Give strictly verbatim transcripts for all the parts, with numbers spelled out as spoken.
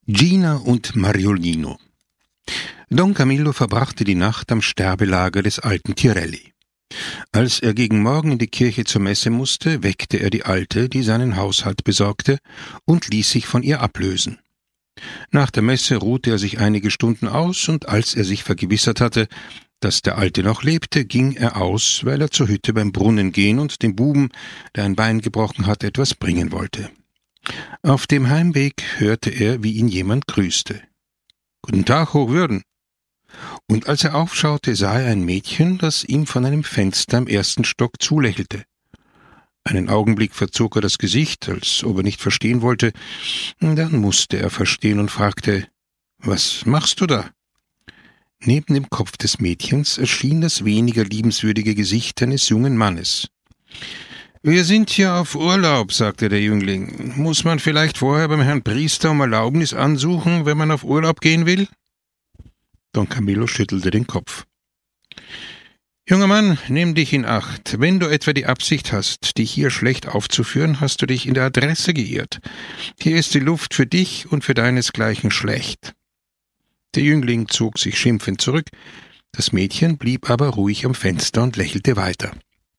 Gina und Mariolino. Don Camillo verbrachte die Nacht am Sterbelager des alten Tirelli. Als er gegen Morgen in die Kirche zur Messe musste, weckte er die Alte, die seinen Haushalt besorgte, und ließ sich von ihr ablösen. Nach der Messe ruhte er sich einige Stunden aus, und als er sich vergewissert hatte, dass der Alte noch lebte, ging er aus, weil er zur Hütte beim Brunnen gehen und dem Buben, der ein Bein gebrochen hatte, etwas bringen wollte. Auf dem Heimweg hörte er, wie ihn jemand grüßte. »Guten Tag, Hochwürden!« Und als er aufschaute, sah er ein Mädchen, das ihm von einem Fenster im ersten Stock zulächelte. Einen Augenblick verzog er das Gesicht, als ob er nicht verstehen wollte. Dann musste er verstehen und fragte, »Was machst du da?« Neben dem Kopf des Mädchens erschien das weniger liebenswürdige Gesicht eines jungen Mannes. »Wir sind hier auf Urlaub«, sagte der Jüngling. »Muss man vielleicht vorher beim Herrn Priester um Erlaubnis ansuchen, wenn man auf Urlaub gehen will?« Don Camillo schüttelte den Kopf. »Junger Mann, nimm dich in Acht. Wenn du etwa die Absicht hast, dich hier schlecht aufzuführen, hast du dich in der Adresse geirrt. Hier ist die Luft für dich und für deinesgleichen schlecht.« Der Jüngling zog sich schimpfend zurück, das Mädchen blieb aber ruhig am Fenster und lächelte weiter.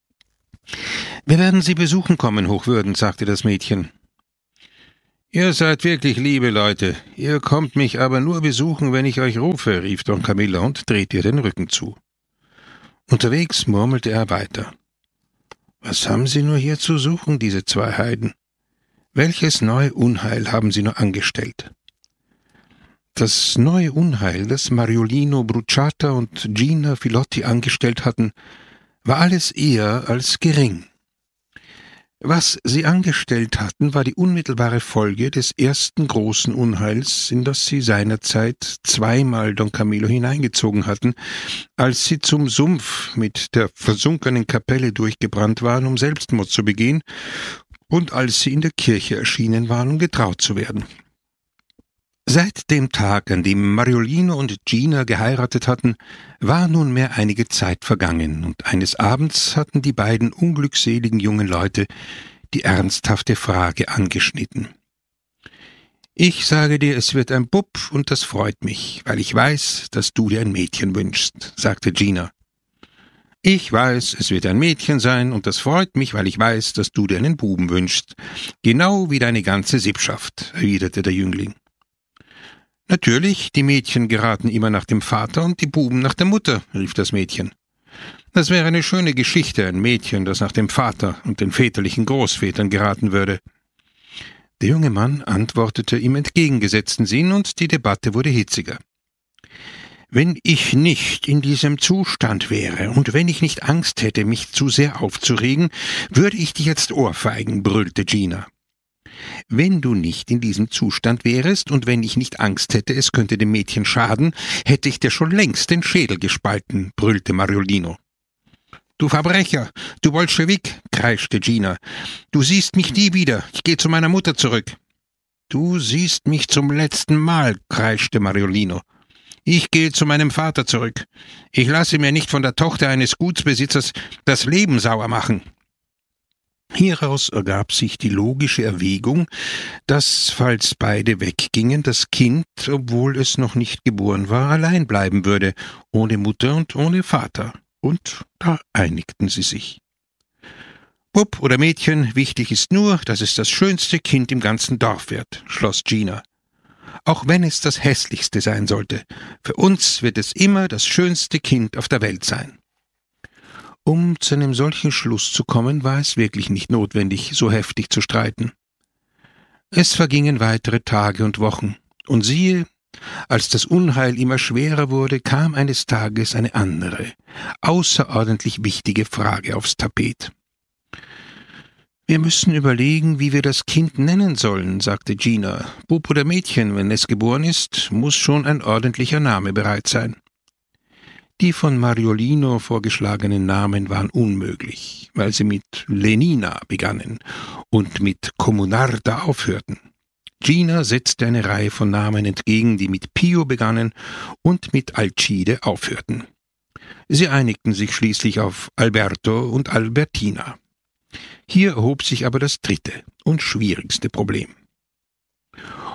»Wir werden Sie besuchen kommen, Hochwürden«, sagte das Mädchen. »Ihr seid wirklich liebe Leute. Ihr kommt mich aber nur besuchen, wenn ich euch rufe«, rief Don Camillo und drehte ihr den Rücken zu. Unterwegs murmelte er weiter. »Was haben Sie nur hier zu suchen, diese zwei Heiden? Welches neue Unheil haben Sie nur angestellt?« Das neue Unheil, das Mariolino Bruciata und Gina Filotti angestellt hatten, war alles eher als gering. Was sie angestellt hatten, war die unmittelbare Folge des ersten großen Unheils, in das sie seinerzeit zweimal Don Camillo hineingezogen hatten, als sie zum Sumpf mit der versunkenen Kapelle durchgebrannt waren, um Selbstmord zu begehen, und als sie in der Kirche erschienen waren, um getraut zu werden. Seit dem Tag, an dem Mariolino und Gina geheiratet hatten, war nunmehr einige Zeit vergangen, und eines Abends hatten die beiden unglückseligen jungen Leute die ernsthafte Frage angeschnitten. »Ich sage dir, es wird ein Bub, und das freut mich, weil ich weiß, dass du dir ein Mädchen wünschst«, sagte Gina. »Ich weiß, es wird ein Mädchen sein, und das freut mich, weil ich weiß, dass du dir einen Buben wünschst, genau wie deine ganze Sippschaft«, erwiderte der Jüngling. »Natürlich, die Mädchen geraten immer nach dem Vater und die Buben nach der Mutter«, rief das Mädchen. »Das wäre eine schöne Geschichte, ein Mädchen, das nach dem Vater und den väterlichen Großvätern geraten würde.« Der junge Mann antwortete im entgegengesetzten Sinn, und die Debatte wurde hitziger. »Wenn ich nicht in diesem Zustand wäre und wenn ich nicht Angst hätte, mich zu sehr aufzuregen, würde ich dich jetzt ohrfeigen«, brüllte Gina. »Wenn du nicht in diesem Zustand wärest und wenn ich nicht Angst hätte, es könnte dem Mädchen schaden, hätte ich dir schon längst den Schädel gespalten«, brüllte Mariolino. »Du Verbrecher, du Bolschewik«, kreischte Gina. »Du siehst mich nie wieder, ich gehe zu meiner Mutter zurück.« »Du siehst mich zum letzten Mal«, kreischte Mariolino. »Ich gehe zu meinem Vater zurück. Ich lasse mir nicht von der Tochter eines Gutsbesitzers das Leben sauer machen.« Hieraus ergab sich die logische Erwägung, dass, falls beide weggingen, das Kind, obwohl es noch nicht geboren war, allein bleiben würde, ohne Mutter und ohne Vater. Und da einigten sie sich. »Bub oder Mädchen, wichtig ist nur, dass es das schönste Kind im ganzen Dorf wird«, schloss Gina. »Auch wenn es das hässlichste sein sollte, für uns wird es immer das schönste Kind auf der Welt sein.« Um zu einem solchen Schluss zu kommen, war es wirklich nicht notwendig, so heftig zu streiten. Es vergingen weitere Tage und Wochen, und siehe, als das Unheil immer schwerer wurde, kam eines Tages eine andere, außerordentlich wichtige Frage aufs Tapet. »Wir müssen überlegen, wie wir das Kind nennen sollen«, sagte Gina. »Bub oder Mädchen, wenn es geboren ist, muss schon ein ordentlicher Name bereit sein.« Die von Mariolino vorgeschlagenen Namen waren unmöglich, weil sie mit Lenina begannen und mit Comunarda aufhörten. Gina setzte eine Reihe von Namen entgegen, die mit Pio begannen und mit Alcide aufhörten. Sie einigten sich schließlich auf Alberto und Albertina. Hier erhob sich aber das dritte und schwierigste Problem.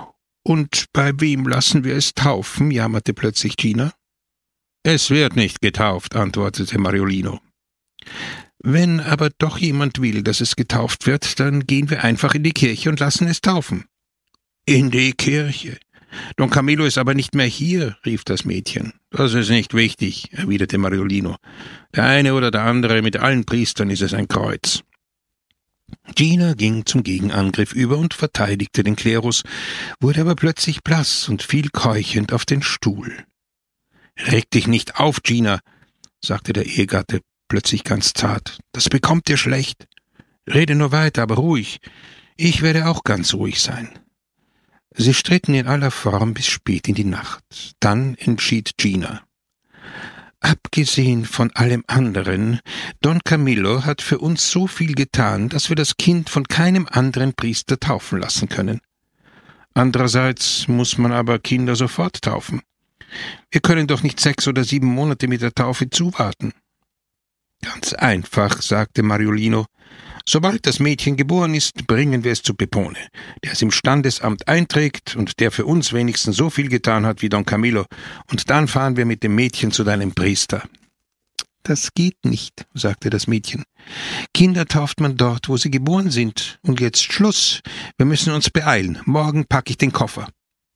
»Und bei wem lassen wir es taufen?« jammerte plötzlich Gina. »Es wird nicht getauft«, antwortete Mariolino. »Wenn aber doch jemand will, dass es getauft wird, dann gehen wir einfach in die Kirche und lassen es taufen.« »In die Kirche? Don Camillo ist aber nicht mehr hier«, rief das Mädchen. »Das ist nicht wichtig«, erwiderte Mariolino. »Der eine oder der andere, mit allen Priestern ist es ein Kreuz.« Gina ging zum Gegenangriff über und verteidigte den Klerus, wurde aber plötzlich blass und fiel keuchend auf den Stuhl. »Reg dich nicht auf, Gina«, sagte der Ehegatte plötzlich ganz zart. »Das bekommt dir schlecht. Rede nur weiter, aber ruhig. Ich werde auch ganz ruhig sein.« Sie stritten in aller Form bis spät in die Nacht. Dann entschied Gina. »Abgesehen von allem anderen, Don Camillo hat für uns so viel getan, dass wir das Kind von keinem anderen Priester taufen lassen können. Andererseits muss man aber Kinder sofort taufen. Wir können doch nicht sechs oder sieben Monate mit der Taufe zuwarten.« »Ganz einfach«, sagte Mariolino. »Sobald das Mädchen geboren ist, bringen wir es zu Pepone, der es im Standesamt einträgt und der für uns wenigstens so viel getan hat wie Don Camillo, und dann fahren wir mit dem Mädchen zu deinem Priester.« »Das geht nicht«, sagte das Mädchen. »Kinder tauft man dort, wo sie geboren sind. Und jetzt Schluss. Wir müssen uns beeilen. Morgen packe ich den Koffer.«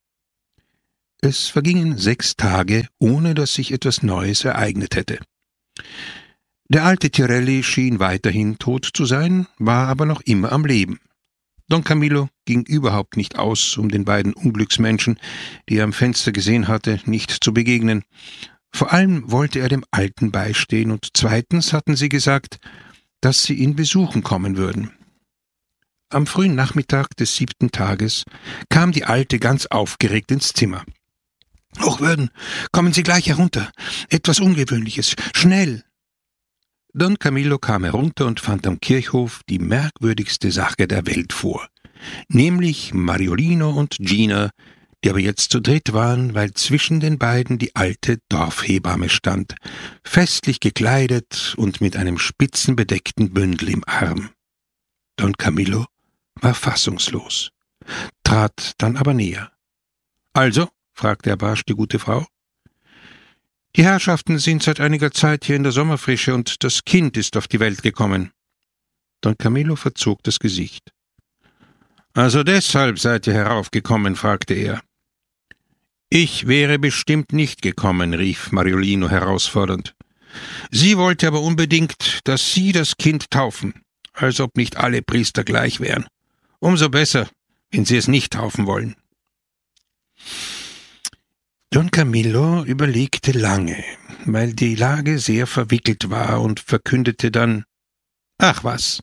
Es vergingen sechs Tage, ohne dass sich etwas Neues ereignet hätte. Der alte Tirelli schien weiterhin tot zu sein, war aber noch immer am Leben. Don Camillo ging überhaupt nicht aus, um den beiden Unglücksmenschen, die er am Fenster gesehen hatte, nicht zu begegnen. Vor allem wollte er dem Alten beistehen, und zweitens hatten sie gesagt, dass sie ihn besuchen kommen würden. Am frühen Nachmittag des siebten Tages kam die Alte ganz aufgeregt ins Zimmer. »Hochwürden, kommen Sie gleich herunter. Etwas Ungewöhnliches. Schnell!« Don Camillo kam herunter und fand am Kirchhof die merkwürdigste Sache der Welt vor, nämlich Mariolino und Gina, die aber jetzt zu dritt waren, weil zwischen den beiden die alte Dorfhebamme stand, festlich gekleidet und mit einem spitzenbedeckten Bündel im Arm. Don Camillo war fassungslos, trat dann aber näher. »Also?« fragte er barsch die gute Frau. »Die Herrschaften sind seit einiger Zeit hier in der Sommerfrische und das Kind ist auf die Welt gekommen.« Don Camillo verzog das Gesicht. »Also deshalb seid ihr heraufgekommen?« fragte er. »Ich wäre bestimmt nicht gekommen«, rief Mariolino herausfordernd. »Sie wollte aber unbedingt, dass Sie das Kind taufen, als ob nicht alle Priester gleich wären. Umso besser, wenn Sie es nicht taufen wollen.« Don Camillo überlegte lange, weil die Lage sehr verwickelt war, und verkündete dann, »Ach was!«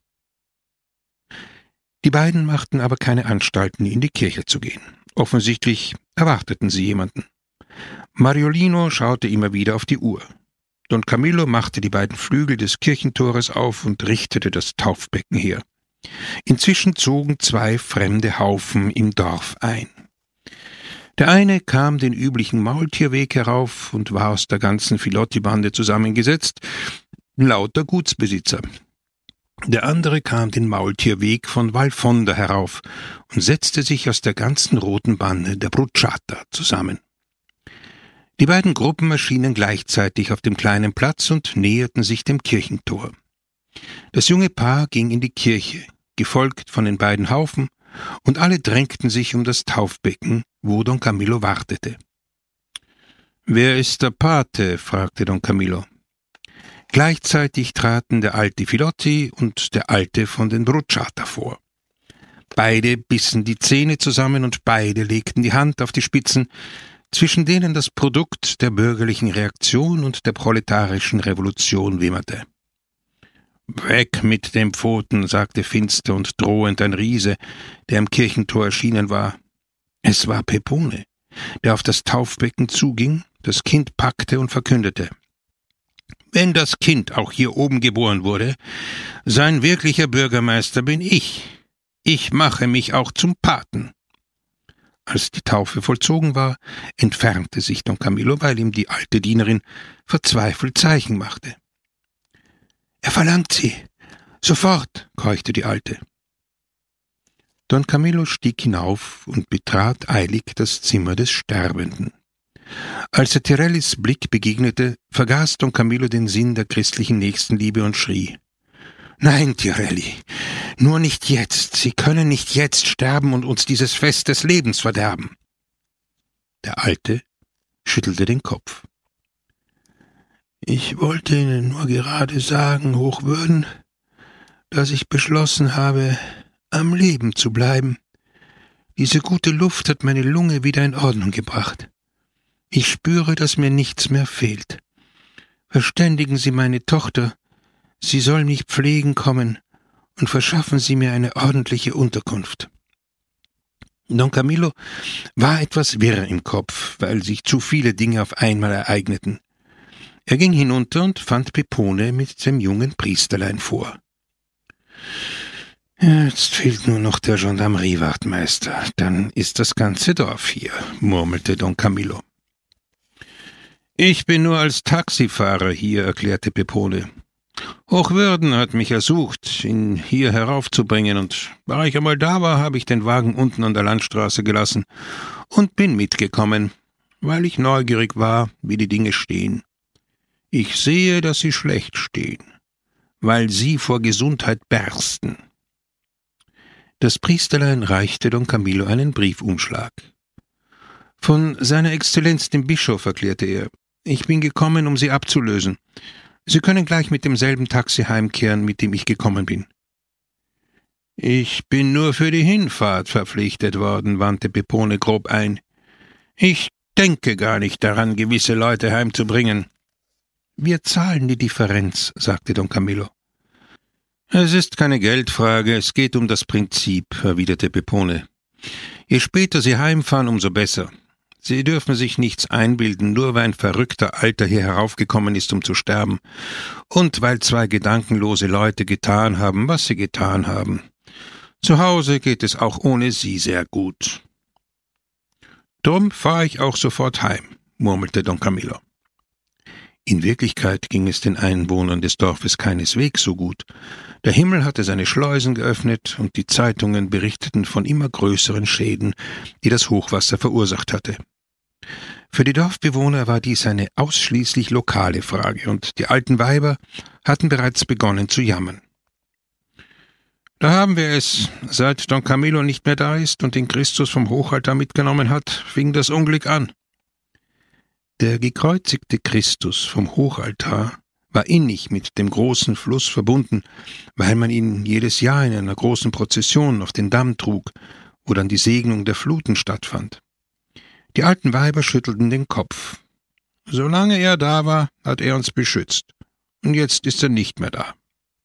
Die beiden machten aber keine Anstalten, in die Kirche zu gehen. Offensichtlich erwarteten sie jemanden. Mariolino schaute immer wieder auf die Uhr. Don Camillo machte die beiden Flügel des Kirchentores auf und richtete das Taufbecken her. Inzwischen zogen zwei fremde Haufen im Dorf ein. Der eine kam den üblichen Maultierweg herauf und war aus der ganzen Filotti-Bande zusammengesetzt, lauter Gutsbesitzer. Der andere kam den Maultierweg von Valfonda herauf und setzte sich aus der ganzen roten Bande der Bruciata zusammen. Die beiden Gruppen erschienen gleichzeitig auf dem kleinen Platz und näherten sich dem Kirchentor. Das junge Paar ging in die Kirche, gefolgt von den beiden Haufen, und alle drängten sich um das Taufbecken, wo Don Camillo wartete. »Wer ist der Pate?« fragte Don Camillo. Gleichzeitig traten der alte Filotti und der alte von den Bruciata vor. Beide bissen die Zähne zusammen und beide legten die Hand auf die Spitzen, zwischen denen das Produkt der bürgerlichen Reaktion und der proletarischen Revolution wimmerte. »Weg mit den Pfoten«, sagte finster und drohend ein Riese, der im Kirchentor erschienen war. Es war Pepone, der auf das Taufbecken zuging, das Kind packte und verkündete: »Wenn das Kind auch hier oben geboren wurde, sein wirklicher Bürgermeister bin ich. Ich mache mich auch zum Paten.« Als die Taufe vollzogen war, entfernte sich Don Camillo, weil ihm die alte Dienerin verzweifelt Zeichen machte. »Er verlangt sie. Sofort«, keuchte die Alte. Don Camillo stieg hinauf und betrat eilig das Zimmer des Sterbenden. Als er Tirellis Blick begegnete, vergaß Don Camillo den Sinn der christlichen Nächstenliebe und schrie: »Nein, Tirelli, nur nicht jetzt. Sie können nicht jetzt sterben und uns dieses Fest des Lebens verderben.« Der Alte schüttelte den Kopf. »Ich wollte Ihnen nur gerade sagen, Hochwürden, dass ich beschlossen habe, am Leben zu bleiben. Diese gute Luft hat meine Lunge wieder in Ordnung gebracht. Ich spüre, dass mir nichts mehr fehlt. Verständigen Sie meine Tochter, sie soll mich pflegen kommen, und verschaffen Sie mir eine ordentliche Unterkunft.« Don Camillo war etwas wirr im Kopf, weil sich zu viele Dinge auf einmal ereigneten. Er ging hinunter und fand Pepone mit dem jungen Priesterlein vor. »Jetzt fehlt nur noch der Gendarmeriewachtmeister, dann ist das ganze Dorf hier«, murmelte Don Camillo. »Ich bin nur als Taxifahrer hier«, erklärte Pepone. »Hochwürden hat mich ersucht, ihn hier heraufzubringen, und da ich einmal da war, habe ich den Wagen unten an der Landstraße gelassen und bin mitgekommen, weil ich neugierig war, wie die Dinge stehen. Ich sehe, dass sie schlecht stehen, weil sie vor Gesundheit bersten.« Das Priesterlein reichte Don Camillo einen Briefumschlag. »Von seiner Exzellenz dem Bischof«, erklärte er. »Ich bin gekommen, um Sie abzulösen. Sie können gleich mit demselben Taxi heimkehren, mit dem ich gekommen bin.« »Ich bin nur für die Hinfahrt verpflichtet worden«, wandte Pepone grob ein. »Ich denke gar nicht daran, gewisse Leute heimzubringen.« »Wir zahlen die Differenz«, sagte Don Camillo. »Es ist keine Geldfrage, es geht um das Prinzip«, erwiderte Pepone. »Je später Sie heimfahren, umso besser. Sie dürfen sich nichts einbilden, nur weil ein verrückter Alter hier heraufgekommen ist, um zu sterben, und weil zwei gedankenlose Leute getan haben, was sie getan haben. Zu Hause geht es auch ohne Sie sehr gut.« »Drum fahre ich auch sofort heim«, murmelte Don Camillo. In Wirklichkeit ging es den Einwohnern des Dorfes keineswegs so gut. Der Himmel hatte seine Schleusen geöffnet, und die Zeitungen berichteten von immer größeren Schäden, die das Hochwasser verursacht hatte. Für die Dorfbewohner war dies eine ausschließlich lokale Frage, und die alten Weiber hatten bereits begonnen zu jammern. »Da haben wir es. Seit Don Camillo nicht mehr da ist und den Christus vom Hochaltar mitgenommen hat, fing das Unglück an.« Der gekreuzigte Christus vom Hochaltar war innig mit dem großen Fluss verbunden, weil man ihn jedes Jahr in einer großen Prozession auf den Damm trug, wo dann die Segnung der Fluten stattfand. Die alten Weiber schüttelten den Kopf. Solange er da war, hat er uns beschützt, und jetzt ist er nicht mehr da.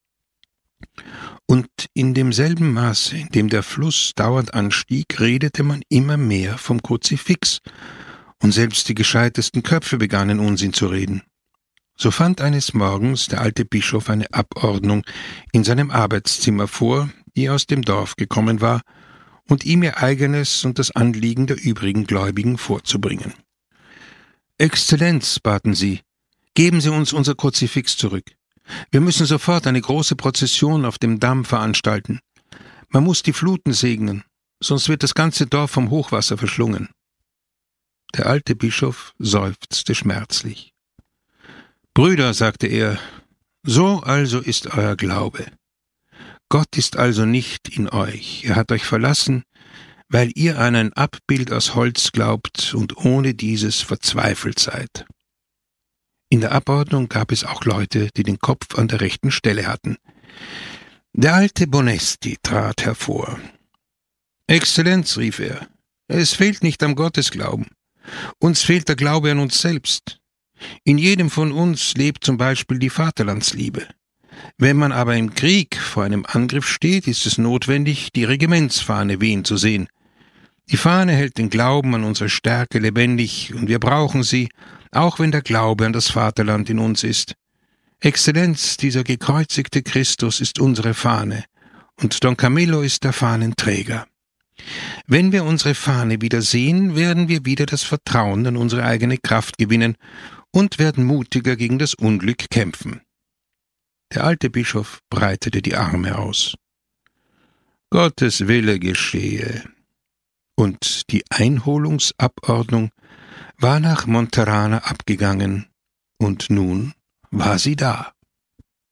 Und in demselben Maße, in dem der Fluss dauernd anstieg, redete man immer mehr vom Kruzifix, und selbst die gescheitesten Köpfe begannen Unsinn zu reden. So fand eines Morgens der alte Bischof eine Abordnung in seinem Arbeitszimmer vor, die aus dem Dorf gekommen war, und ihm ihr eigenes und das Anliegen der übrigen Gläubigen vorzubringen. »Exzellenz«, baten sie, »geben Sie uns unser Kruzifix zurück. Wir müssen sofort eine große Prozession auf dem Damm veranstalten. Man muss die Fluten segnen, sonst wird das ganze Dorf vom Hochwasser verschlungen.« Der alte Bischof seufzte schmerzlich. »Brüder«, sagte er, »so also ist euer Glaube. Gott ist also nicht in euch, er hat euch verlassen, weil ihr an ein Abbild aus Holz glaubt und ohne dieses verzweifelt seid.« In der Abordnung gab es auch Leute, die den Kopf an der rechten Stelle hatten. Der alte Bonesti trat hervor. »Exzellenz«, rief er, »es fehlt nicht am Gottesglauben. Uns fehlt der Glaube an uns selbst. In jedem von uns lebt zum Beispiel die Vaterlandsliebe. Wenn man aber im Krieg vor einem Angriff steht, ist es notwendig, die Regimentsfahne wehen zu sehen. Die Fahne hält den Glauben an unsere Stärke lebendig, und wir brauchen sie, auch wenn der Glaube an das Vaterland in uns ist. Exzellenz, dieser gekreuzigte Christus ist unsere Fahne, und Don Camillo ist der Fahnenträger. Wenn wir unsere Fahne wieder sehen, werden wir wieder das Vertrauen an unsere eigene Kraft gewinnen und werden mutiger gegen das Unglück kämpfen.« Der alte Bischof breitete die Arme aus. Gottes Wille geschehe. Und die Einholungsabordnung war nach Monterana abgegangen, und nun war sie da.